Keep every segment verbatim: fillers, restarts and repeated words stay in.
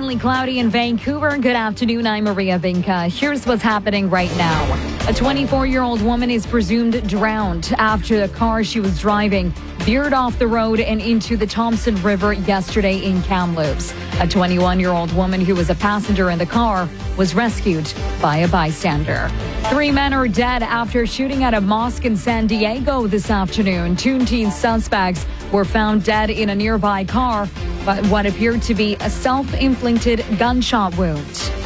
mainly cloudy in Vancouver. Good afternoon. I'm Maria Vinca. Here's what's happening right now. A twenty-four-year-old woman is presumed drowned after the car she was driving veered off the road and into the Thompson River yesterday in Kamloops. A twenty-one-year-old woman who was a passenger in the car was rescued by a bystander. Three men are dead after shooting at a mosque in San Diego this afternoon. Two teen suspects were found dead in a nearby car, but what appeared to be a self-inflicted gunshot wound.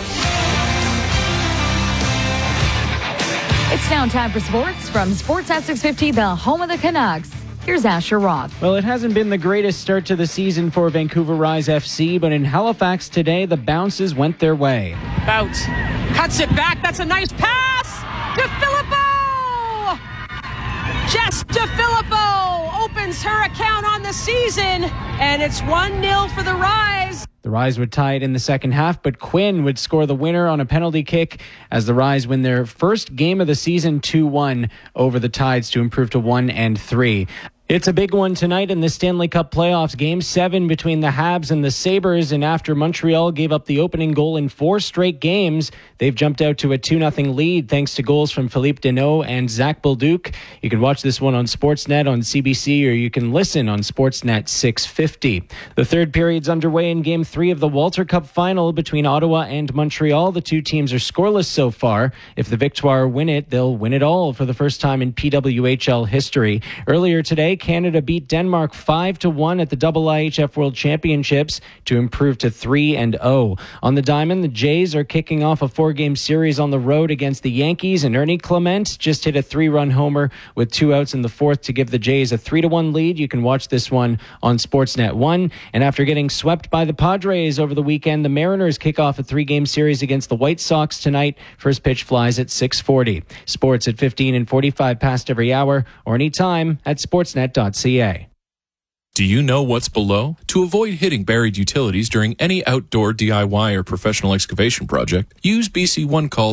It's now time for sports from Sportsnet six fifty, the home of the Canucks. Here's Asher Roth. Well, it hasn't been the greatest start to the season for Vancouver Rise F C, but in Halifax today, the bounces went their way. Bounce. Cuts it back. That's a nice pass to Filippo! Jess DeFilippo opens her account on the season, and it's one nil for the Rise. The Rise would tie it in the second half, but Quinn would score the winner on a penalty kick as the Rise win their first game of the season two one over the Tides to improve to one and three. It's a big one tonight in the Stanley Cup playoffs. Game seven between the Habs and the Sabres. And after Montreal gave up the opening goal in four straight games, they've jumped out to a two nothing lead thanks to goals from Philippe Deneau and Zach Bolduc. You can watch this one on Sportsnet on C B C, or you can listen on Sportsnet six fifty. The third period's underway in Game three of the Walter Cup final between Ottawa and Montreal. The two teams are scoreless so far. If the Victoire win it, they'll win it all for the first time in P W H L history. Earlier today, Canada beat Denmark five to one at the I I H F World Championships to improve to three and oh. On the diamond, the Jays are kicking off a four-game series on the road against the Yankees, and Ernie Clement just hit a three-run homer with two outs in the fourth to give the Jays a three to one lead. You can watch this one on Sportsnet one. And after getting swept by the Padres over the weekend, the Mariners kick off a three-game series against the White Sox tonight. First pitch flies at six forty. Sports at fifteen and forty-five past every hour, or anytime at sportsnet dot c a. Do you know what's below? To avoid hitting buried utilities during any outdoor D I Y or professional excavation project, use B C One Call